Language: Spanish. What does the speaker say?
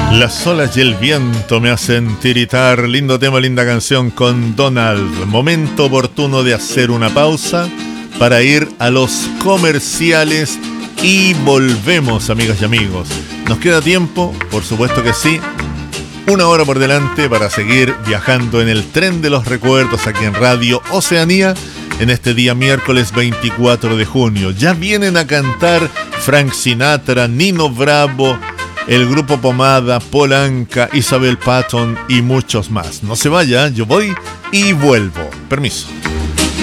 Las olas y el viento me hacen tiritar. Lindo tema, linda canción con Donald. Momento oportuno de hacer una pausa para ir a los comerciales y volvemos, amigas y amigos. ¿Nos queda tiempo? Por supuesto que sí. Una hora por delante para seguir viajando en el tren de los recuerdos aquí en Radio Oceanía en este día miércoles 24 de junio. Ya vienen a cantar Frank Sinatra, Nino Bravo, el Grupo Pomada, Paul Anka, Isabel Patton y muchos más. No se vaya, yo voy y vuelvo. Permiso.